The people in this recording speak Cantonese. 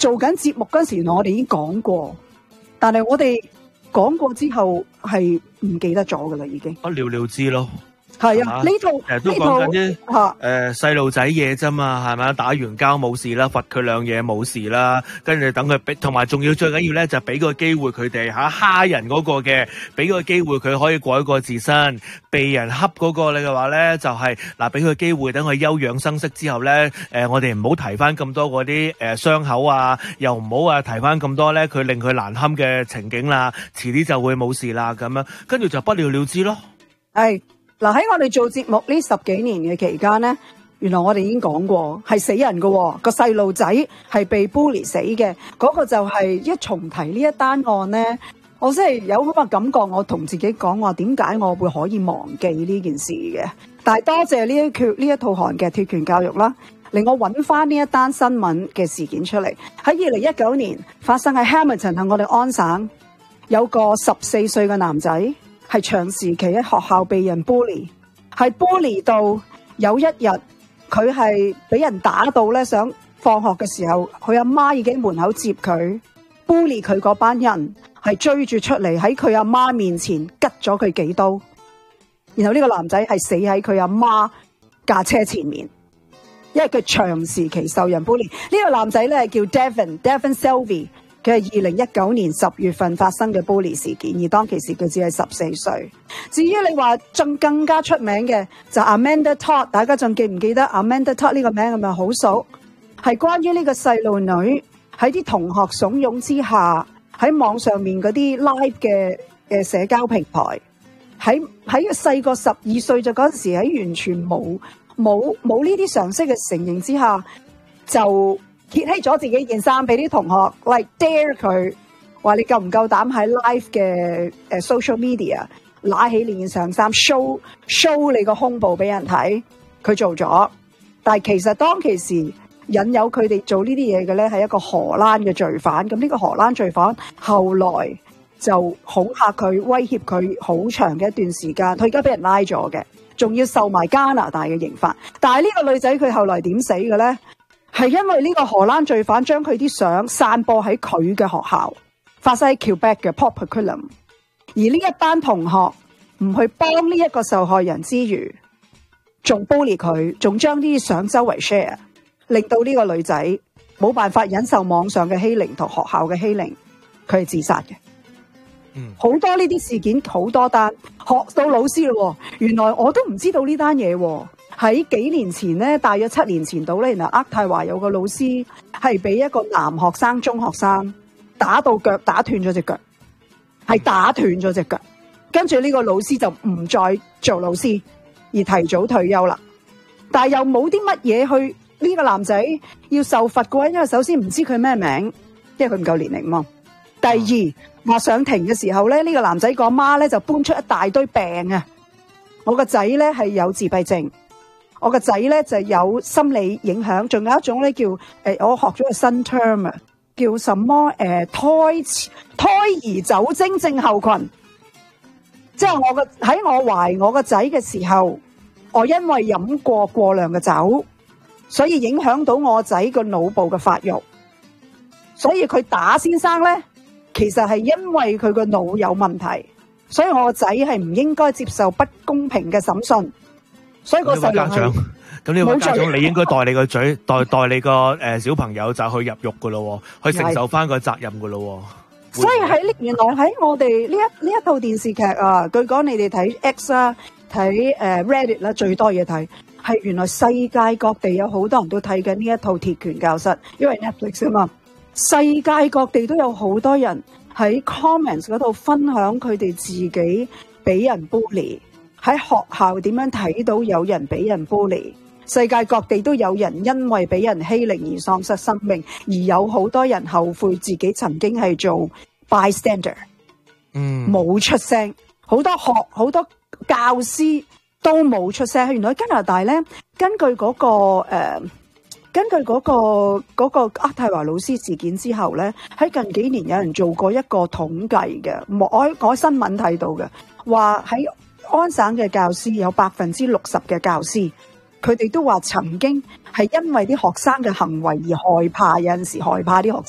做緊節目嗰時，我哋已經講過，但係我哋講過之後係唔記得咗噶啦，已經不了了之咯。 係啊，呢套都講緊啲細路仔嘢啫嘛，係咪？打完交冇事啦，罰佢兩嘢冇事啦，跟住等佢俾，同埋仲要最緊要咧就俾個機會佢哋蝦人嗰個嘅，俾個機會佢可以改過自身。被人恰嗰個你嘅話咧，就係嗱俾佢機會，等佢休養生息之後咧，我哋唔好提翻咁多嗰啲傷口啊，又唔好提翻咁多咧佢令佢難堪嘅情景啦，遲啲就會冇事啦咁樣，跟住就不了了之咯。 係。嗱，喺我哋做節目呢10幾年嘅期間咧，原來我哋已經講過係死人嘅，個細路仔係被 bully 死嘅，嗰個就係一重提呢一單案咧，我真係有咁嘅感覺，我同自己講話點解我會可以忘記呢件事嘅？但係多謝呢一套韓劇脫權教育啦，令我揾翻呢一單新聞嘅事件出嚟。喺2019年發生喺 Hamilton 同我哋安省，有個14歲嘅男仔。係長時期喺學校被人 bully， 係 bully 到有一日佢係俾人打到咧，想放學嘅時候，佢阿媽已經門口接佢 bully 佢嗰班人係追住出嚟喺佢阿媽面前拮咗佢幾刀，然後呢個男仔係死喺佢阿媽架車前面，因為佢長時期受人 bully。呢個男仔咧係叫 Devin Selvey。佢係2019年10月份發生嘅 bully 事件，而當其時佢只係14歲。至於你話更加出名嘅就 Amanda Todd， 大家仲記唔記得 Amanda Todd 呢個名係咪好熟？係關於呢個細路女喺啲同學慫恿之下，喺網上面嗰啲 live 嘅社交平台，喺細個12歲就嗰陣時喺完全冇呢啲常識嘅承認之下就揭起咗自己件衫俾啲同學 like dare 佢，話你夠唔夠膽喺 live 嘅social media 拿起你件上衫 show 你個胸部俾人睇，佢做咗。但係其實當其時引誘佢哋做呢啲嘢嘅咧係一個荷蘭嘅罪犯，咁呢個荷蘭罪犯後來就恐嚇佢、威脅佢好長嘅一段時間，佢而家俾人拉咗嘅，仲要受埋加拿大嘅刑罰。但係呢個女仔佢後來點死嘅咧？係因為呢個荷蘭罪犯將佢啲相散播喺佢嘅學校，發生喺 Quebec 嘅 Port Coquitlam， 而呢一班同學唔去幫呢一個受害人之餘，仲 bully 佢，仲將啲相周圍 share， 令到呢個女仔冇辦法忍受網上嘅欺凌同學校嘅欺凌，佢係自殺嘅。好多呢啲事件，好多單，學到老師咯，原來我都唔知道呢單嘢。喺幾年前咧，大約7年前到咧，然後渥太華有個老師係俾一個男學生、中學生打到腳，打斷咗隻腳，係打斷咗隻腳。跟住呢個老師就唔再做老師，而提早退休啦。但係又冇啲乜嘢去呢個男仔要受罰嘅話，因為首先唔知佢咩名，因為佢唔夠年齡嘛。第二話上庭嘅時候咧，呢個男仔個媽咧就搬出一大堆病啊！我個仔咧係有自閉症。我個仔咧就有心理影響，仲有一種咧叫我學咗個新 term 啊，叫什麼胎兒酒精症候群。即係喺我懷我個仔嘅時候，我因為飲過量嘅酒，所以影響到我仔個腦部嘅發育。所以佢打先生咧，其實係因為佢個腦有問題，所以我個仔係唔應該接受不公平嘅審訊。所以個細路家長， 咁呢位家長你應該代你個嘴，代你個小朋友就去入獄噶咯，去承受翻個責任噶咯。 所以原來喺我哋呢一套電視劇啊，據講你哋睇 X 啦，睇Reddit 啦，最多嘢睇係原來世界各地有好多人都睇緊呢一套鐵拳教室，因為 Netflix 啊嘛，世界各地都有好多人喺 comments 嗰度分享佢哋自己俾人 bully。喺學校點樣睇到有人俾人 bully？ 世界各地都有人因為俾人欺凌而喪失生命，而有好多人後悔自己曾經係做 bystander， 冇出聲。好多教師都冇出聲。原來加拿大咧，根據嗰個渥太華老師事件之後咧，喺近幾年有人做過一個統計嘅，我新聞睇到嘅，話喺安省嘅教師有60%嘅教師，佢哋都話曾經係因為啲學生嘅行為而害怕，有陣時害怕啲學